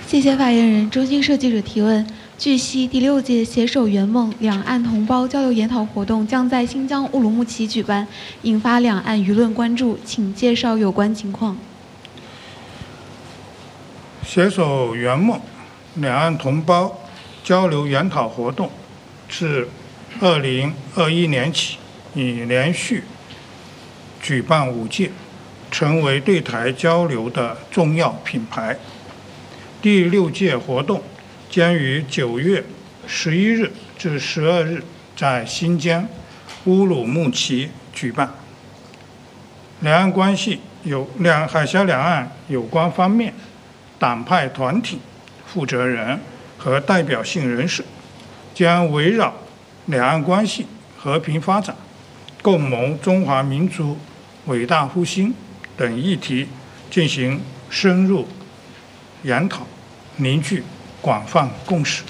谢谢发言人。中新社记者提问：据悉，第6届携手圆梦两岸同胞交流研讨活动将在新疆乌鲁木齐举办，引发两岸舆论关注，请介绍有关情况。 携手圆梦两岸同胞交流研讨活动自2021年起已连续举办5届，成为对台交流的重要品牌。第6届活动将于9月11日至12日在新疆乌鲁木齐举办。两岸关系海峡两岸有关方面党派团体负责人和代表性人士将围绕两岸关系和平发展、共谋中华民族伟大复兴等议题进行深入研讨，凝聚广泛共识。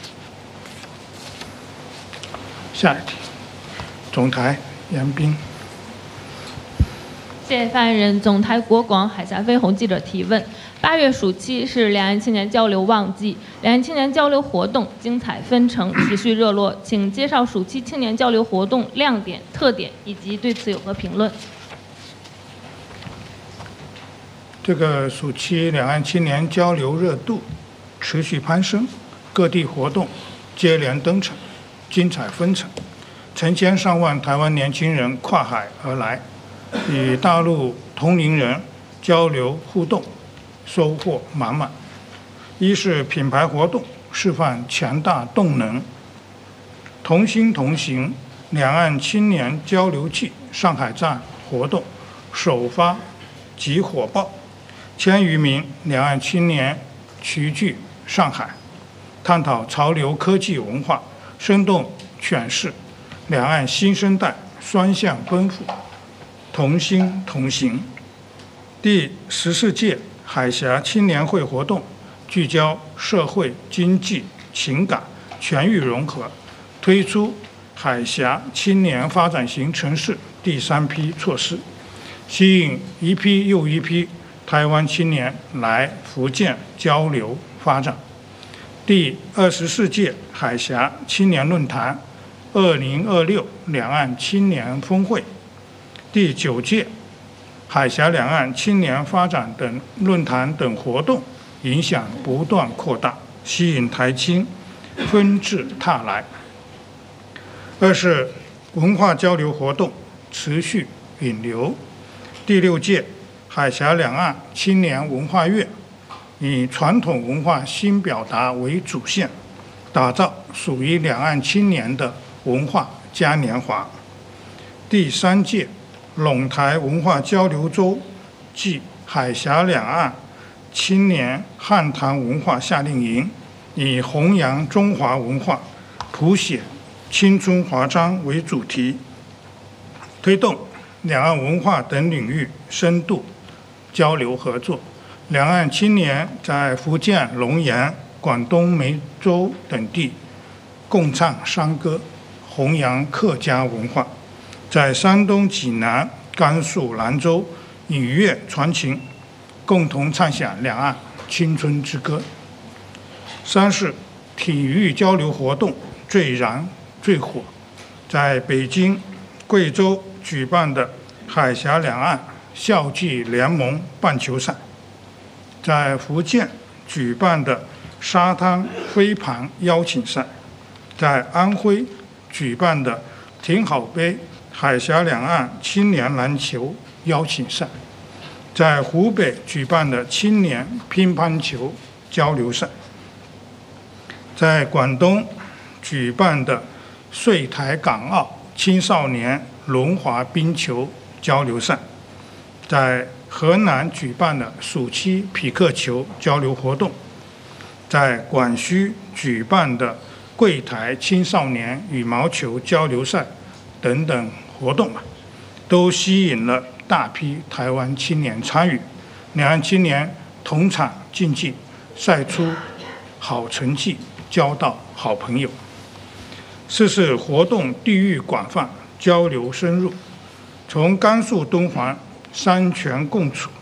下一题，总台杨斌。 谢谢发言人。总台国广海峡飞鸿记者提问：8月暑期是两岸青年交流旺季，两岸青年交流活动精彩纷呈，持续热络，请介绍暑期青年交流活动亮点、特点以及对此有何评论？ 这个暑期两岸青年交流热度持续攀升，各地活动接连登场，精彩纷呈，成千上万台湾年轻人跨海而来，与大陆同龄人交流互动，收获满满。一是品牌活动示范强大动能，同心同行两岸青年交流季上海站活动首发即火爆，1000余名两岸青年齐聚上海，探讨潮流科技文化，生动诠释两岸新生代双向奔赴，同心同行。第14届海峡青年会活动聚焦社会、经济、情感全域融合，推出海峡青年发展型城市第3批措施，吸引一批又一批台湾青年来福建交流发展。第24届海峡青年论坛2026两岸青年峰会，第9届海峡两岸青年发展等论坛等活动影响不断扩大，吸引台青纷至沓来。二是文化交流活动持续引流。第6届海峡两岸青年文化月以传统文化新表达为主线，打造属于两岸青年的文化嘉年华。第3届陇台文化交流周暨海峡两岸青年汉唐文化夏令营，以弘扬中华文化、谱写青春华章为主题，推动两岸文化等领域深度交流合作。两岸青年在福建龙岩、广东梅州等地共唱山歌，弘扬客家文化；在山东济南、甘肃兰州以乐传情，共同唱响两岸青春之歌。3是体育交流活动最燃最火，在北京、贵州举办的海峡两岸校际联盟棒球赛，在福建举办的沙滩飞盘邀请赛，在安徽举办的挺好杯海峡两岸青年篮球邀请赛，在湖北举办的青年乒乓球交流赛，在广东举办的穗台港澳青少年轮滑冰球交流赛，在河南举办的暑期匹克球交流活动，在广西举办的柜台青少年羽毛球交流赛等等活动都吸引了大批台湾青年参与，两岸青年同场竞技，赛出好成绩，交到好朋友。4是活动地域广泛，交流深入。从甘肃敦煌山泉共处